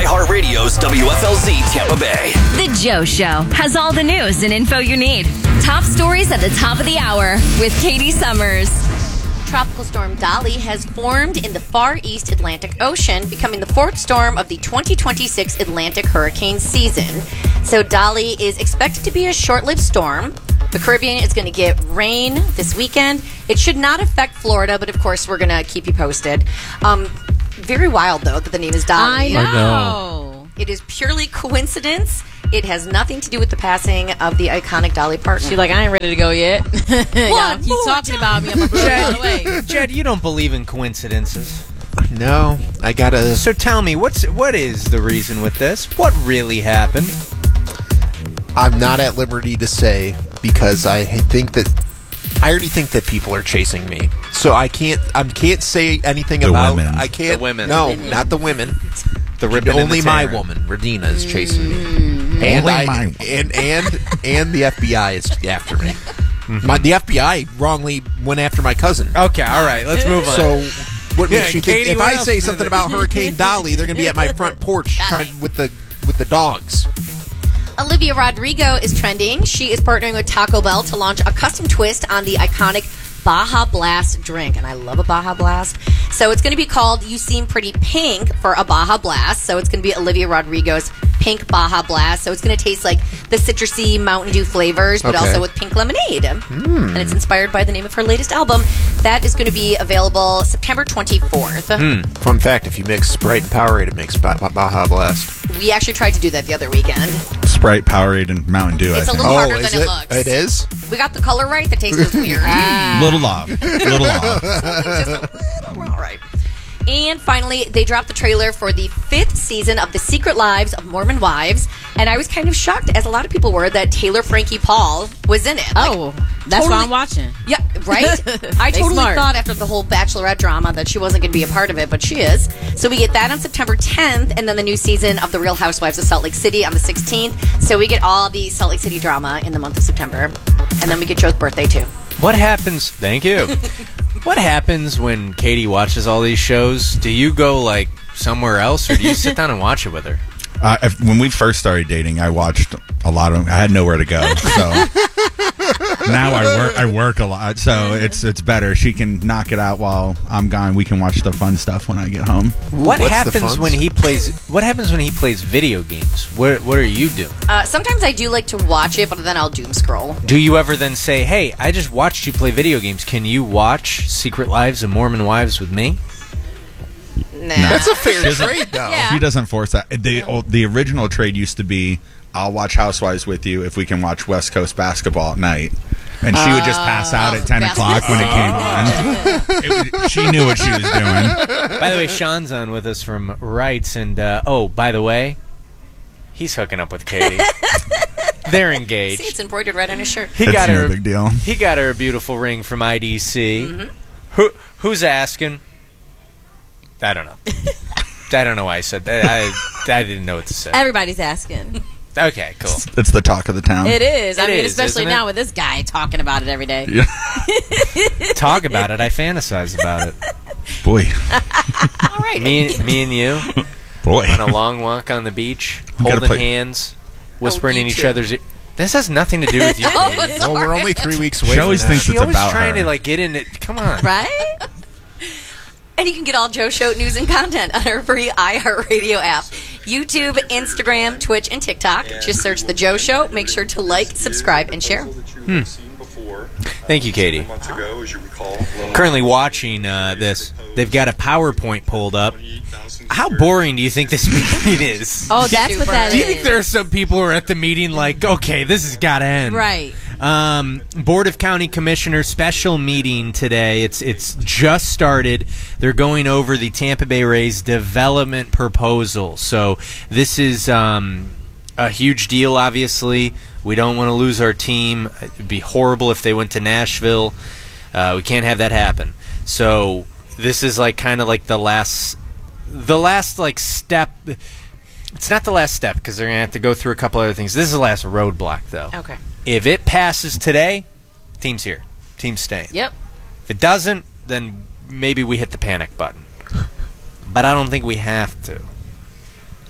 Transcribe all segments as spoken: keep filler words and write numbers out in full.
iHeartRadio's W F L Z Tampa Bay. The Joe Show has all the news and info you need. Top stories at the top of the hour with Katie Summers. Tropical storm Dolly has formed in the far east Atlantic Ocean, becoming the fourth storm of the twenty twenty-six Atlantic hurricane season. So Dolly is expected to be a short-lived storm. The Caribbean is going to get rain this weekend. It should not affect Florida, but of course we're going to keep you posted. Um, very wild, though, that the name is Dolly. I know. I know. It is purely coincidence. It has nothing to do with the passing of the iconic Dolly Parton. She's like, I ain't ready to go yet. Y'all keep more talking time. about me. I'm going to burn out of the way. Jed, you don't believe in coincidences. No, I gotta. So tell me, what's what is the reason with this? What really happened? I'm not at liberty to say because I think that I already think that people are chasing me. So I can't. I can't say anything The about. women. I can't. The women. No, not the women. The ribbon and Only the my tear. woman, Radina, is chasing me, and Only I, my woman. and and and the F B I is after me. My, the F B I wrongly went after my cousin. Okay, all right, let's move on. So, what Yeah, makes you think? Katie, If what I else say is something it? about Hurricane Dolly, they're going to be at my front porch trying, with the with the dogs. Olivia Rodrigo is trending. She is partnering with Taco Bell to launch a custom twist on the iconic Baja Blast drink. And I love a Baja Blast. So it's going to be called You Seem Pretty Pink for a Baja Blast. So it's going to be Olivia Rodrigo's Pink Baja Blast. So it's going to taste like the citrusy Mountain Dew flavors, but Okay. also with pink lemonade. Mm. And it's inspired by the name of her latest album. That is going to be available September twenty-fourth. Fun fact: if you mix Sprite and Powerade, it makes ba- ba- Baja Blast. We actually tried to do that the other weekend. Sprite, Powerade, and Mountain Dew. It's I a think. little harder Oh, is than it it? looks. It is. We got the color right. The taste was weird. Little off. Little off. Just a little, all right. And finally, they dropped the trailer for the fifth season of The Secret Lives of Mormon Wives. And I was kind of shocked, as a lot of people were, that Taylor Frankie Paul was in it. Oh, that's totally- why I'm watching. Yeah, right? I They totally smart. thought after the whole Bachelorette drama that she wasn't going to be a part of it, but she is. So we get that on September tenth, and then the new season of The Real Housewives of Salt Lake City on the sixteenth. So we get all the Salt Lake City drama in the month of September. And then we get Joe's birthday, too. What happens? Thank you. What happens when Katie watches all these shows? Do you go like somewhere else, or do you sit down and watch it with her? Uh, if, when we first started dating, I watched a lot of them. I had nowhere to go, so now I work. I work a lot, so it's it's better. She can knock it out while I'm gone. We can watch the fun stuff when I get home. What what's the happens funs? when he plays? What happens when he plays video games? What What are you doing? Uh, sometimes I do like to watch it, but then I'll doom scroll. Do you ever then say, "Hey, I just watched you play video games. Can you watch Secret Lives of Mormon Wives with me?" Nah. That's a fair trade, though. Yeah. She doesn't force that. The old- the original trade used to be, I'll watch Housewives with you if we can watch West Coast basketball at night. And she would just pass out at ten o'clock when it came on. It was, she knew what she was doing. By the way, Sean's on with us from Wrights, and uh, oh, by the way, he's hooking up with Katie. They're engaged. See, it's embroidered right on his shirt. He It's got no her. big deal. He got her a beautiful ring from I D C. Who Who's asking? I don't know. I don't know why I said that. I, I didn't know what to say. Everybody's asking. Okay, cool. It's the talk of the town. It is. I It mean, is, especially isn't it? now with this guy talking about it every day. Yeah. Talk about it. I fantasize about it. Boy. All right. Me, me and you Boy. on a long walk on the beach, gotta holding put- hands, whispering you in each too. other's ear. This has nothing to do with you. Oh, Katie. Well, we're only three weeks away. She always from that. thinks She it's always about trying her. to like get in it. Come on. Right? And you can get all Joe Show news and content on our free iHeartRadio app. YouTube, Instagram, Twitch, and TikTok. Just search The Joe Show. Make sure to like, subscribe, and share. Thank you, Katie. Currently watching uh, this. They've got a PowerPoint pulled up. How boring do you think this meeting is? Oh, that's what that Do you is. think there are some people who are at the meeting like, okay, this has got to end? Right. Um, Board of County Commissioners special meeting today. It's it's just started. They're going over the Tampa Bay Rays development proposal. So this is um, a huge deal, obviously. We don't want to lose our team. It would be horrible if they went to Nashville. Uh, we can't have that happen. So this is like kind of like the last, the last like step. It's not the last step because they're going to have to go through a couple other things. This is the last roadblock, though. Okay. If it passes today, team's here. Team's staying. Yep. If it doesn't, then maybe we hit the panic button. But I don't think we have to.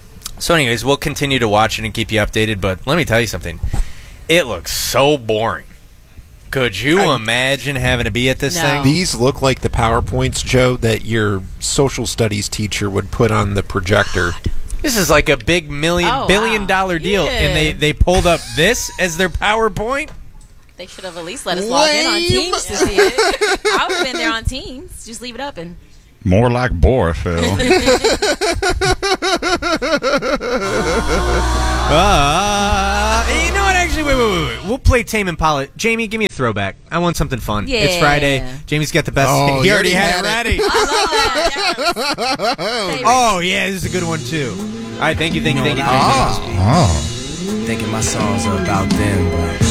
So, anyways, we'll continue to watch it and keep you updated. But let me tell you something. It looks so boring. Could you I, imagine having to be at this no. thing? These look like the PowerPoints, Joe, that your social studies teacher would put on the projector. This is like a big million, oh, billion wow. dollar deal. Yeah. And they, they pulled up this as their PowerPoint? They should have at least let us log in on Teams to see it. I would have been there on Teams. Just leave it up and. More like Boraphil. uh, you know what? Actually, wait, wait, wait, wait. We'll play Tame Impala. Jamie, give me a throwback. I want something fun. Yeah. It's Friday. Jamie's got the best. Oh, he you already already had, had it ready. I love that. Yes. Oh, yeah, this is a good one, too. All right, thank you, thank you, thank you. Thank you. Oh. Thinking my songs are about them, but